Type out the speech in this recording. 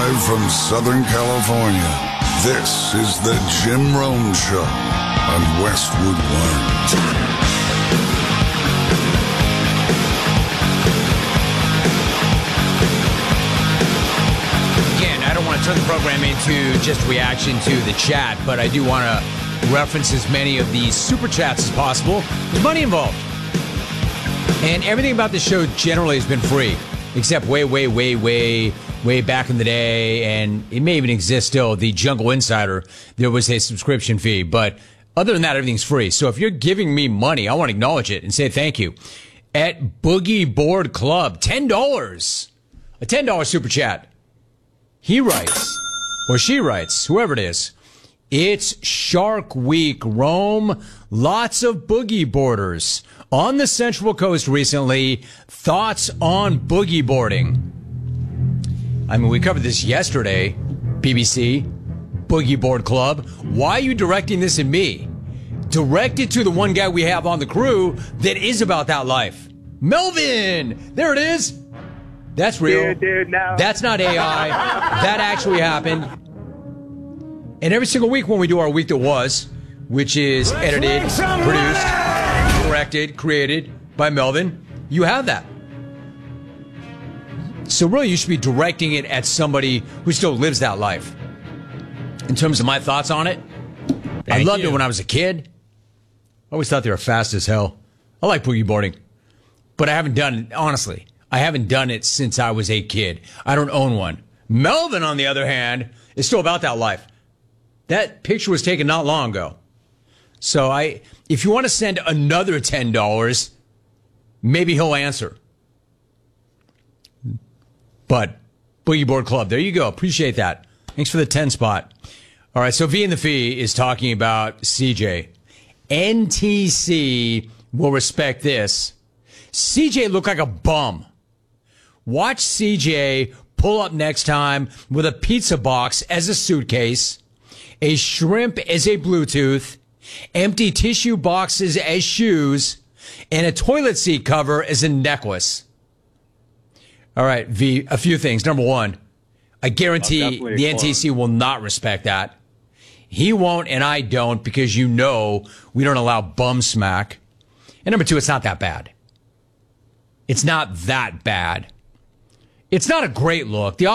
Live from Southern California, this is the Jim Rome Show on Westwood One. I don't want to turn the program into just reaction to the chat, but I do want to reference as many of these super chats as possible. There's money involved. And everything about this show generally has been free, except way back in the day, and it may even exist still, the Jungle Insider, there was a subscription fee. But other than that, everything's free. So if you're giving me money, I want to acknowledge it and say thank you. At Boogie Board Club, $10. A $10 super chat. He writes, or she writes, whoever it is, it's Shark Week, Rome. Lots of boogie boarders on the Central Coast recently. Thoughts on boogie boarding? I mean, we covered this yesterday, BBC, Boogie Board Club. Why are you directing this at me? Direct it to the one guy we have on the crew that is about that life. Melvin! There it is. That's real. Dude, no. That's not AI. That actually happened. And every single week when we do our Week That Was, which is edited, produced, directed, created by Melvin, you have that. So really you should be directing it at somebody who still lives that life. In terms of my thoughts on it, I loved it when I was a kid. I always thought they were fast as hell. I like boogie boarding. But I haven't done it, honestly. I haven't done it since I was a kid. I don't own one. Melvin, on the other hand, is still about that life. That picture was taken not long ago. So if you want to send another $10, maybe he'll answer. But Boogie Board Club, there you go. Appreciate that. Thanks for the 10 spot. All right, so V and the Fee is talking about CJ. NTC will respect this. CJ looked like a bum. Watch CJ pull up next time with a pizza box as a suitcase, a shrimp as a Bluetooth, empty tissue boxes as shoes, and a toilet seat cover as a necklace. All right, V, a few things. Number one, I guarantee the NTC will not respect that. He won't, and I don't, because you know we don't allow bum smack. And number two, it's not that bad. It's not that bad. It's not a great look. The